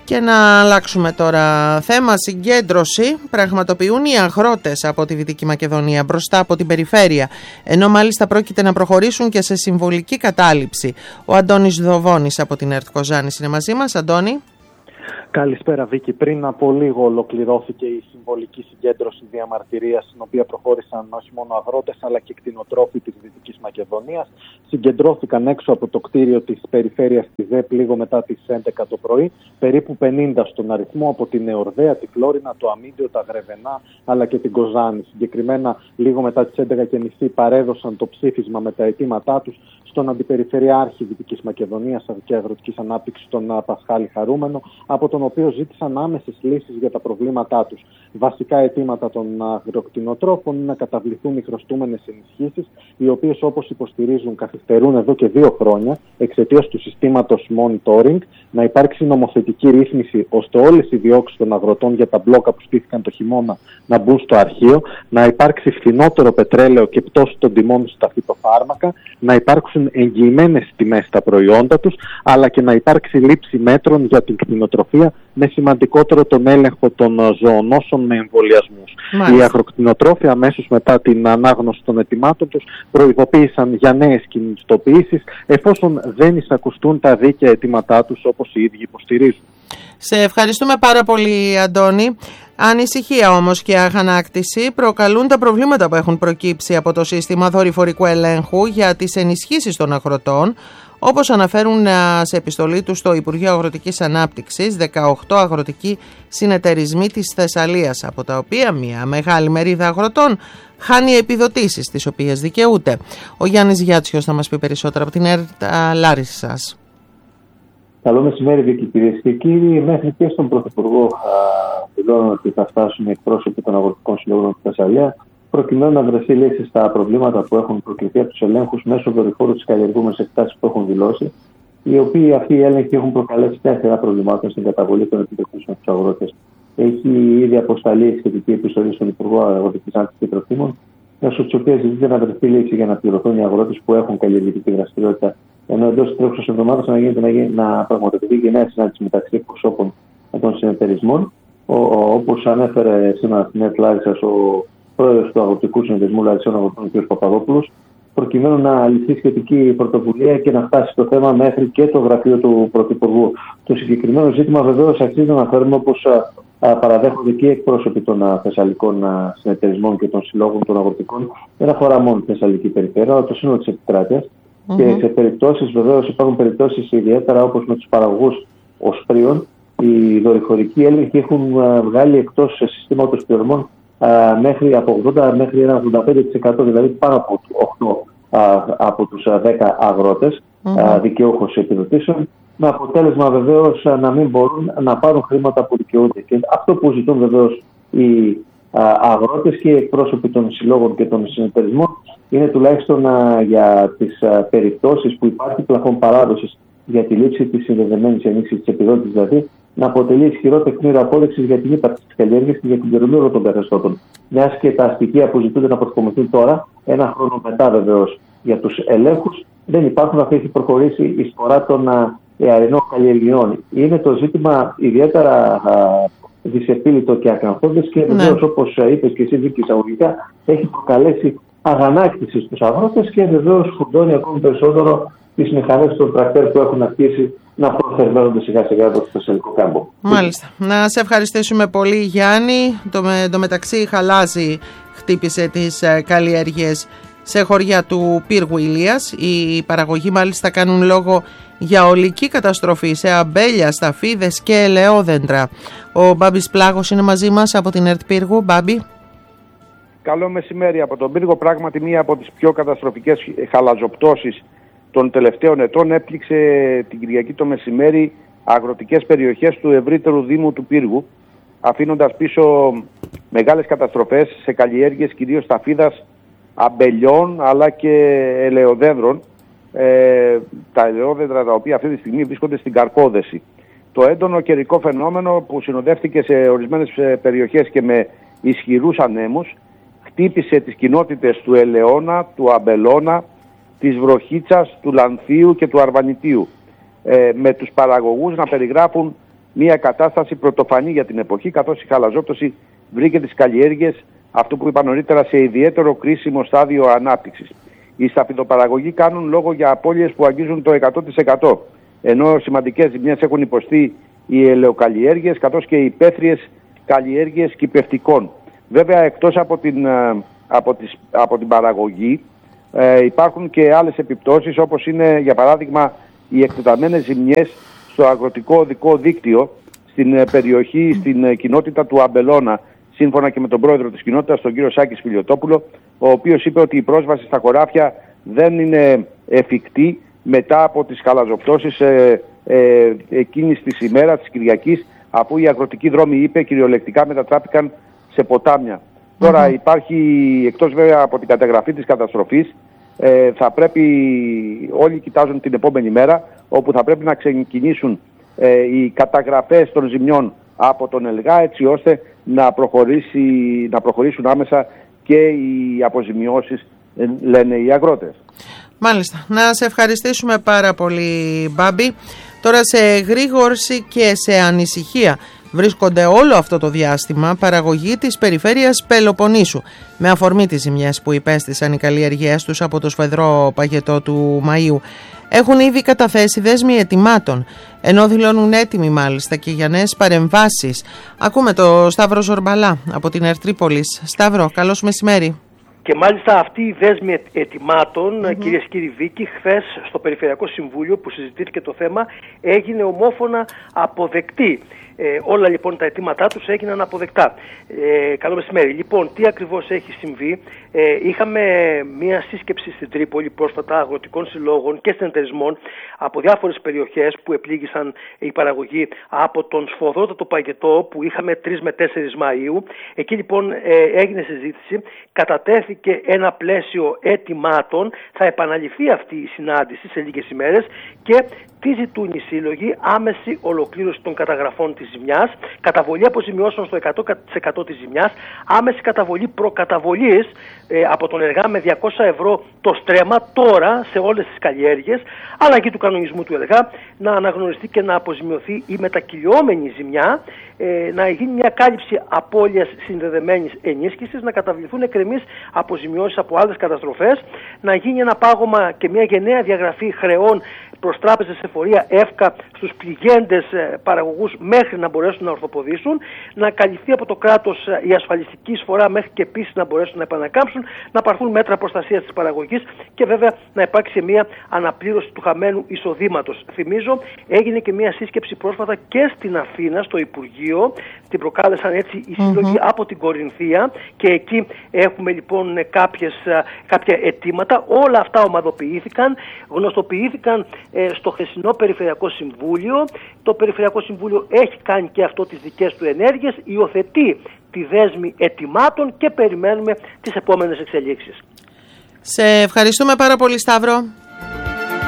Και να αλλάξουμε τώρα θέμα. Συγκέντρωση πραγματοποιούν οι αγρότες από τη Δυτική Μακεδονία μπροστά από την περιφέρεια, ενώ μάλιστα πρόκειται να προχωρήσουν και σε συμβολική κατάληψη. Ο Αντώνης Δοβώνης από την ΕΡΤ Κοζάνης είναι μαζί μας. Αντώνη. Καλησπέρα Βίκη. Πριν από λίγο ολοκληρώθηκε η συμβολική συγκέντρωση διαμαρτυρίας, στην οποία προχώρησαν όχι μόνο αγρότες αλλά και κτηνοτρόφοι της Δυτικής Μακεδονίας. Συγκεντρώθηκαν έξω από το κτίριο της περιφέρειας της ΔΕΠ λίγο μετά τις 11 το πρωί, περίπου 50 στον αριθμό, από την Εορδαία, τη Φλόρινα, το Αμίντιο, τα Γρεβενά αλλά και την Κοζάνη. Συγκεκριμένα λίγο μετά τις 11.30 παρέδωσαν το ψήφισμα με τα αιτήματά τους στον Αντιπεριφερειάρχη Δυτικής Μακεδονίας και Αγροτικής Ανάπτυξης, τον Πασχάλη Χαρούμενο, από τον οποίο ζήτησαν άμεσες λύσεις για τα προβλήματά τους. Βασικά αιτήματα των αγροκτηνοτρόφων είναι να καταβληθούν οι χρωστούμενες ενισχύσεις, οι οποίες, όπως υποστηρίζουν, καθυστερούν εδώ και 2 χρόνια εξαιτίας του συστήματος monitoring, να υπάρξει νομοθετική ρύθμιση ώστε όλες οι διώξεις των αγροτών για τα μπλόκα που στήθηκαν το χειμώνα να μπουν στο αρχείο, να υπάρξει φθηνότερο πετρέλαιο και πτώση των τιμών στα φυτοφάρμακα, να υπάρξουν εγγυημένες τιμές στα προϊόντα τους, αλλά και να υπάρξει λήψη μέτρων για την κτηνοτροφία, με σημαντικότερο τον έλεγχο των ζωονόσων με εμβολιασμούς. Οι αγροκτηνοτρόφοι αμέσως μετά την ανάγνωση των αιτημάτων τους προειδοποίησαν για νέες κινητοποιήσεις, εφόσον δεν εισακουστούν τα δίκαια αιτήματά τους όπως οι ίδιοι υποστηρίζουν. Σε ευχαριστούμε πάρα πολύ, Αντώνη. Ανησυχία όμως και αγανάκτηση προκαλούν τα προβλήματα που έχουν προκύψει από το σύστημα δορυφορικού ελέγχου για τις ενισχύσεις των αγροτών, όπως αναφέρουν σε επιστολή τους στο Υπουργείο Αγροτικής Ανάπτυξης 18 αγροτικοί συνεταιρισμοί της Θεσσαλίας, από τα οποία μια μεγάλη μερίδα αγροτών χάνει επιδοτήσεις τις οποίες δικαιούται. Ο Γιάννης Γιάτσιος θα μας πει περισσότερα από την ΕΡΤ Λάρισσας. Καλό μεσημέρι, Βίκη, κυρίες και κύριοι. Μέχρι και στον Πρωθυπουργό δηλώνουν ότι θα φτάσουν οι εκπρόσωποι των αγροτικών συλλόγων στη Θεσσαλία, προκειμένου να βρεθεί λύση στα προβλήματα που έχουν προκληθεί από τους ελέγχους μέσω δορυφόρου της καλλιεργούμενης εκτάσεις που έχουν δηλώσει, οι οποίοι αυτοί οι έλεγχοι έχουν προκαλέσει τέσσερα προβλημάτων στην καταβολή των επιδοτήσεων στους αγρότες. Έχει ήδη αποσταλεί σχετική επιστολή στον Υπουργό Αγροτικής Ανάπτυξης και Τροφίμων, μέσω της οποίας ζητείται να βρεθεί λύση για να πληρωθούν οι αγρότες που έχουν καλλιεργητική δραστηριότητα, ενώ εντός της τρέχουσας εβδομάδας να πραγματοποιηθεί και νέα συνάντηση μεταξύ εκπροσώπων των συνεταιρισμών, όπως ανέφερε σήμερα στην ΕΡΤ Λάρισσας ο πρόεδρος του Αγροτικού Συνεταιρισμού Λαρισσών Αγροτών, κ. Παπαδόπουλος, προκειμένου να ληφθεί σχετική πρωτοβουλία και να φτάσει το θέμα μέχρι και το γραφείο του Πρωθυπουργού. Το συγκεκριμένο ζήτημα βεβαίως αξίζει να αναφέρουμε, όπως παραδέχονται και οι εκπρόσωποι των θεσσαλικών συνεταιρισμών και των συλλόγων των αγροτικών, δεν αφορά μόνο τη Θεσσαλική περιφέρεια, αλλά το σύνολο της επικράτειας. Και σε περιπτώσεις, βεβαίως, υπάρχουν περιπτώσεις ιδιαίτερα όπως με τους παραγωγούς οσπρίων, οι δορυφορικοί έλεγχοι έχουν βγάλει εκτός συστήματος πληρωμών μέχρι από 80 μέχρι ένα 85%, δηλαδή πάνω από 8 από τους 10 αγρότες δικαιούχους επιδοτήσεων, με αποτέλεσμα βεβαίως να μην μπορούν να πάρουν χρήματα που δικαιούνται. Και αυτό που ζητούν βεβαίως οι αγρότες και οι εκπρόσωποι των συλλόγων και των συνεταιρισμών είναι τουλάχιστον για τις περιπτώσεις που υπάρχει πλαφόν παράδοσης για τη λήψη της συνδεδεμένης ενίσχυσης της επιδότησης, δηλαδή να αποτελεί ισχυρό τεκμήριο απόδειξης για την ύπαρξη της καλλιέργειας και για την πληρωμή όλων των καθεστώτων. Μιας και τα στοιχεία που ζητούνται να προσκομιστούν τώρα, ένα χρόνο μετά βεβαίως για τους ελέγχους, δεν υπάρχουν, αφού έχει προχωρήσει η σπορά των αιαρινών καλλιεργειών. Είναι το ζήτημα ιδιαίτερα δυσεπίλητο και ακαθόδες και βεβαίως, όπως είπες και εσύ, Βίκη, εισαγωγικά, έχει προκαλέσει αγανάκτηση στους αγρότες και βεβαίως φουντώνει ακόμη περισσότερο τις μηχανές των τρακτέρ που έχουν αρχίσει να προθερμαίνονται σιγά σιγά από το θεσσαλικό κάμπο. Μάλιστα. Να σε ευχαριστήσουμε πολύ, Γιάννη. Το μεταξύ η Χαλάζη χτύπησε τις καλλιέργειες σε χωριά του πύργου Ηλίας. Οι παραγωγοί μάλιστα κάνουν λόγο για ολική καταστροφή σε αμπέλια, σταφίδες και ελαιόδεντρα. Ο Μπάμπης Πλάγος είναι μαζί μας από την ΕΡΤ Πύργου. Μπάμπη. Καλό μεσημέρι από τον πύργο. Πράγματι, μία από τις πιο καταστροφικές χαλαζοπτώσεις των τελευταίων ετών έπληξε την Κυριακή το μεσημέρι αγροτικές περιοχές του ευρύτερου δήμου του Πύργου, αφήνοντας πίσω μεγάλες καταστροφές σε καλλιέργειες κυρίως σταφίδας, αμπελιών αλλά και ελαιοδένδρων, τα ελαιόδεντρα τα οποία αυτή τη στιγμή βρίσκονται στην καρκόδεση. Το έντονο καιρικό φαινόμενο που συνοδεύτηκε σε ορισμένες περιοχές και με ισχυρούς ανέμους χτύπησε τις κοινότητες του Ελαιώνα, του Αμπελώνα, της Βροχίτσας, του Λανθίου και του Αρβανιτίου, με τους παραγωγούς να περιγράφουν μια κατάσταση πρωτοφανή για την εποχή, καθώς η χαλαζόπτωση βρήκε τις καλλιέργειες, αυτό που είπα νωρίτερα, σε ιδιαίτερο κρίσιμο στάδιο ανάπτυξης. Οι σταφυδοπαραγωγοί κάνουν λόγο για απώλειες που αγγίζουν το 100%, ενώ σημαντικές ζημιές έχουν υποστεί οι ελαιοκαλλιέργειες, καθώς και οι υπαίθριες καλλιέργειες κυπευτικών. Βέβαια, εκτός από την παραγωγή, υπάρχουν και άλλες επιπτώσεις, όπως είναι για παράδειγμα οι εκτεταμένες ζημιές στο αγροτικό οδικό δίκτυο στην περιοχή, στην κοινότητα του Αμπελώνα, σύμφωνα και με τον πρόεδρο της κοινότητας, τον κύριο Σάκη Φιλιοτόπουλο, ο οποίος είπε ότι η πρόσβαση στα χωράφια δεν είναι εφικτή μετά από τις χαλαζοπτώσεις εκείνης της ημέρας, της Κυριακής, αφού οι αγροτικοί δρόμοι, είπε, κυριολεκτικά μετατράπηκαν σε ποτάμια. Τώρα υπάρχει, εκτός βέβαια από την καταγραφή της καταστροφής, θα πρέπει, όλοι κοιτάζουν την επόμενη μέρα, όπου θα πρέπει να ξεκινήσουν οι καταγραφές των ζημιών από τον ΕΛΓΑ, έτσι ώστε να προχωρήσουν άμεσα και οι αποζημιώσεις, λένε οι αγρότες. Μάλιστα. Να σε ευχαριστήσουμε πάρα πολύ, Μπάμπη. Τώρα σε γρήγορση και σε ανησυχία βρίσκονται όλο αυτό το διάστημα παραγωγοί της περιφέρειας Πελοποννήσου, με αφορμή τις ζημιές που υπέστησαν οι καλλιεργίες τους από το σφεδρό παγετό του Μαΐου. Έχουν ήδη καταθέσει δέσμοι αιτημάτων, ενώ δηλώνουν έτοιμοι μάλιστα και για νέες παρεμβάσεις. Ακούμε το Σταύρο Ζορμπαλά από την Ερτρίπολης. Σταύρο, καλώς μεσημέρι. Και μάλιστα αυτή η δέσμη αιτημάτων, κυρίες και κύριοι Βίκη, χθες στο Περιφερειακό Συμβούλιο που συζητήθηκε το θέμα, έγινε ομόφωνα αποδεκτή. Όλα λοιπόν τα αιτήματά τους έγιναν αποδεκτά. Καλό μεσημέρι. Λοιπόν, τι ακριβώς έχει συμβεί? Είχαμε μία σύσκεψη στην Τρίπολη πρόσφατα αγροτικών συλλόγων και συνεταιρισμών από διάφορες περιοχές που επλήγησαν η παραγωγή από τον σφοδρότατο παγετό που είχαμε 3 με 4 Μαΐου. Εκεί λοιπόν έγινε συζήτηση, κατατέθηκε ένα πλαίσιο αιτημάτων, θα επαναληφθεί αυτή η συνάντηση σε λίγες ημέρες και τι ζητούν οι σύλλογοι? Άμεση ολοκλήρωση των καταγραφών της ζημιάς, καταβολή αποζημιώσεων στο 100% της ζημιάς, άμεση καταβολή προκαταβολής από τον ΕΛΓΑ με 200 ευρώ το στρέμμα τώρα σε όλες τις καλλιέργειες, αλλαγή του κανονισμού του ΕΛΓΑ, να αναγνωριστεί και να αποζημιωθεί η μετακυλιόμενη ζημιά, να γίνει μια κάλυψη απώλειας συνδεδεμένης ενίσχυσης, να καταβληθούν εκκρεμείς αποζημιώσεις από άλλες καταστροφές, να γίνει ένα πάγωμα και μια γενναία διαγραφή χρεών προς τράπεζες, εφορία, εύκα στους πληγέντες παραγωγούς μέχρι να μπορέσουν να ορθοποδήσουν, να καλυφθεί από το κράτος η ασφαλιστική εισφορά μέχρι και επίσης να μπορέσουν να επανακάμψουν, να πάρθουν μέτρα προστασίας της παραγωγής και βέβαια να υπάρξει μια αναπλήρωση του χαμένου εισοδήματος. Θυμίζω, έγινε και μια σύσκεψη πρόσφατα και στην Αθήνα, στο Υπουργείο, την προκάλεσαν έτσι οι σύλλογοι από την Κορινθία και εκεί έχουμε λοιπόν κάποια αιτήματα. Όλα αυτά ομαδοποιήθηκαν, γνωστοποιήθηκαν στο χθεσινό Περιφερειακό Συμβούλιο. Το Περιφερειακό Συμβούλιο έχει κάνει και αυτό τις δικές του ενέργειες, υιοθετεί τη δέσμη αιτημάτων και περιμένουμε τις επόμενες εξελίξεις. Σε ευχαριστούμε πάρα πολύ, Σταύρο.